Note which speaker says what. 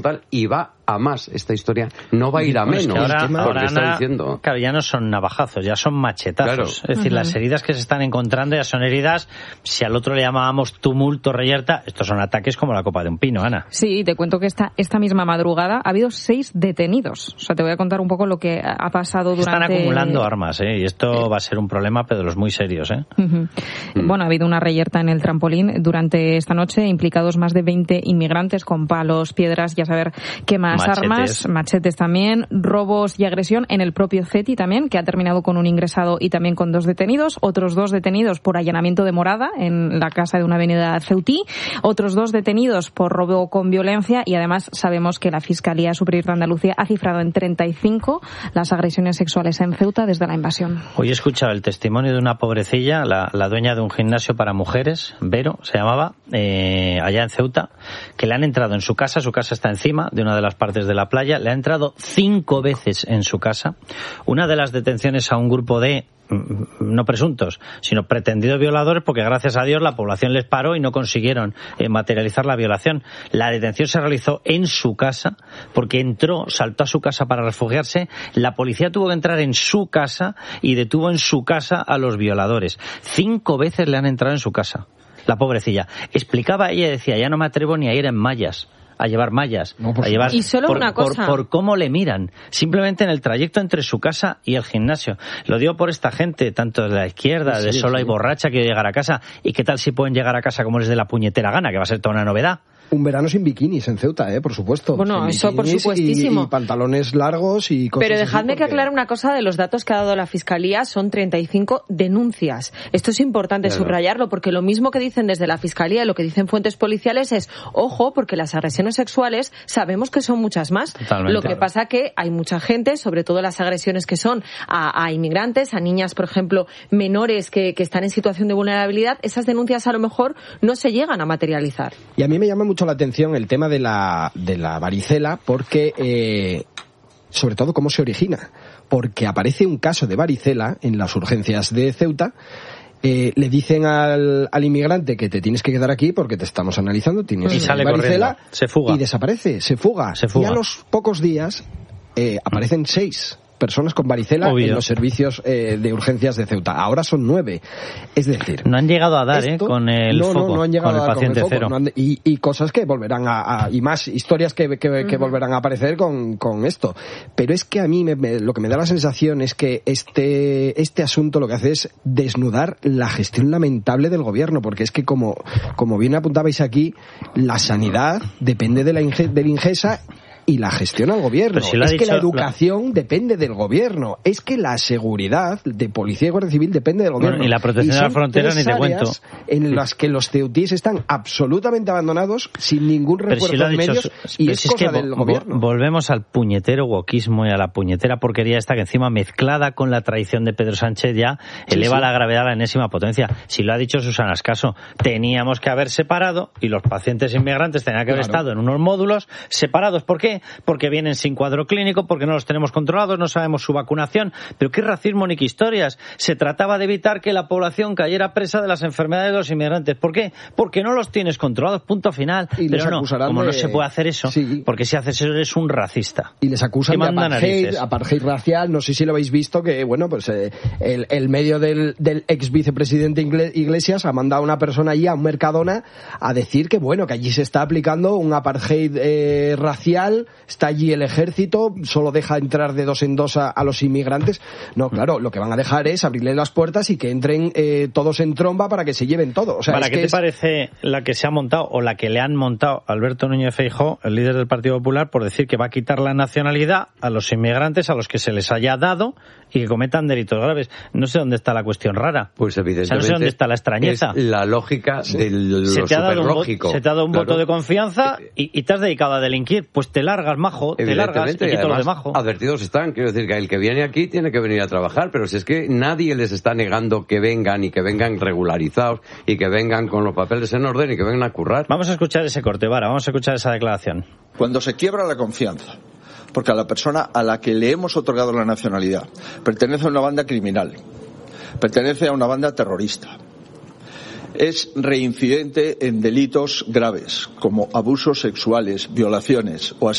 Speaker 1: y va a más. Esta historia no va a ir a menos.
Speaker 2: Ahora está diciendo. Claro, ya no son navajazos, ya son machetazos. Claro. Es decir, las heridas que se están encontrando ya son heridas. Si al otro le llamábamos tumulto, reyerta, estos son ataques como la copa de un pino, Ana.
Speaker 3: Sí, te cuento que esta misma madrugada ha habido 6 detenidos. O sea, te voy a contar un poco lo que ha pasado durante...
Speaker 2: Están acumulando armas, y esto va a ser un problema, pero de los muy serios,
Speaker 3: Bueno, ha habido una reyerta en el trampolín durante esta noche, implicados más de 20 inmigrantes con palos, piedras, ya saber qué más armas, machetes también, robos y agresión en el propio CETI también, que ha terminado con un ingresado y también con 2 detenidos, otros 2 detenidos por allanamiento de morada en la casa de una avenida Ceutí, otros 2 detenidos por robo con violencia, y además sabemos que la Fiscalía Superior de Andalucía ha cifrado en 35 las agresiones sexuales en Ceuta desde la invasión.
Speaker 2: Hoy he escuchado el testimonio de una pobrecilla, la dueña de un gimnasio para mujeres, Vero se llamaba, allá en Ceuta, que le han entrado en su casa está encima de una de las partes de la playa, le ha entrado 5 veces en su casa. Una de las detenciones a un grupo de no presuntos, sino pretendidos violadores, porque gracias a Dios la población les paró y no consiguieron materializar la violación. La detención se realizó en su casa, porque saltó a su casa para refugiarse. La policía tuvo que entrar en su casa y detuvo en su casa a los violadores. 5 veces le han entrado en su casa. La pobrecilla. Explicaba ella, decía, ya no me atrevo ni a ir en mallas, a llevar mallas, a llevar...
Speaker 3: Y solo una cosa.
Speaker 2: Por cómo le miran, simplemente en el trayecto entre su casa y el gimnasio. Lo digo por esta gente, tanto de la izquierda, de sola y borracha, que llegar a casa. ¿Y qué tal si pueden llegar a casa como les dé la puñetera gana, que va a ser toda una novedad?
Speaker 4: Un verano sin bikinis en Ceuta, por supuesto.
Speaker 3: Bueno, eso por supuestísimo.
Speaker 4: Y pantalones largos y cosas.
Speaker 3: Pero dejadme
Speaker 4: así,
Speaker 3: que aclare una cosa de los datos que ha dado la Fiscalía. Son 35 denuncias. Esto es importante subrayarlo, porque lo mismo que dicen desde la Fiscalía y lo que dicen fuentes policiales es, ojo, porque las agresiones sexuales sabemos que son muchas más.
Speaker 2: Totalmente.
Speaker 3: Lo que pasa que hay mucha gente, sobre todo las agresiones que son a inmigrantes, a niñas, por ejemplo, menores que están en situación de vulnerabilidad, esas denuncias a lo mejor no se llegan a materializar.
Speaker 4: Y a mí me llama mucho la atención el tema de la varicela, porque sobre todo cómo se origina, porque aparece un caso de varicela en las urgencias de Ceuta. Le dicen al inmigrante que te tienes que quedar aquí porque te estamos analizando, tienes varicela,
Speaker 2: se fuga.
Speaker 4: Y desaparece, se fuga. Y a los pocos días aparecen 6 personas con varicela en los servicios de urgencias de Ceuta. Ahora son 9. Es decir...
Speaker 2: No han llegado a dar con el foco,
Speaker 4: no han llegado
Speaker 2: con el paciente cero.
Speaker 4: Y cosas que volverán y más historias que volverán a aparecer con esto. Pero es que a mí lo que me da la sensación es que este asunto lo que hace es desnudar la gestión lamentable del gobierno, porque es que como bien apuntabais aquí, la sanidad depende del Ingesa y la gestión al gobierno. Si es que la educación depende del gobierno. Es que la seguridad de policía y guardia civil depende del gobierno.
Speaker 2: Y la protección de la frontera ni te cuento.
Speaker 4: En las que los ceutíes están absolutamente abandonados, sin ningún refuerzo de medios, y es cosa del gobierno.
Speaker 2: Volvemos al puñetero wokismo y a la puñetera porquería esta que encima, mezclada con la traición de Pedro Sánchez, ya eleva la gravedad a la enésima potencia. Si lo ha dicho Susana Ascaso, teníamos que haber separado, y los pacientes inmigrantes tenían que haber estado en unos módulos separados. ¿Por qué? Porque vienen sin cuadro clínico, porque no los tenemos controlados, no sabemos su vacunación. Pero qué racismo ni qué historias. Se trataba de evitar que la población cayera presa de las enfermedades de los inmigrantes. ¿Por qué? Porque no los tienes controlados, punto final.
Speaker 4: Y
Speaker 2: pero no, como no se puede hacer eso, porque si haces eso eres un racista.
Speaker 4: Y les acusan de apartheid racial. No sé si lo habéis visto, que bueno, pues el medio del ex vicepresidente Iglesias ha mandado a una persona allí a un Mercadona a decir que bueno, que allí se está aplicando un apartheid racial. Está allí el ejército, solo deja entrar de 2 en 2 a los inmigrantes. No, claro, lo que van a dejar es abrirles las puertas y que entren todos en tromba para que se lleven todo. O sea,
Speaker 2: ¿Para qué te parece la que se ha montado o la que le han montado a Alberto Núñez Feijóo, el líder del Partido Popular, por decir que va a quitar la nacionalidad a los inmigrantes a los que se les haya dado y que cometan delitos graves? No sé dónde está la cuestión rara.
Speaker 1: Pues evidentemente.
Speaker 2: No sé dónde está la extrañeza.
Speaker 1: Es la lógica de lo superlógico.
Speaker 2: Se te ha dado un voto de confianza y te has dedicado a delinquir. Pues te largas, majo, te largas, te quito los de majo.
Speaker 1: Advertidos están, quiero decir que el que viene aquí tiene que venir a trabajar, pero si es que nadie les está negando que vengan y que vengan regularizados y que vengan con los papeles en orden y que vengan a currar.
Speaker 2: Vamos a escuchar ese corte, Vara, vamos a escuchar esa declaración.
Speaker 5: Cuando se quiebra la confianza, porque a la persona a la que le hemos otorgado la nacionalidad pertenece a una banda criminal, pertenece a una banda terrorista, es reincidente en delitos graves como abusos sexuales, violaciones o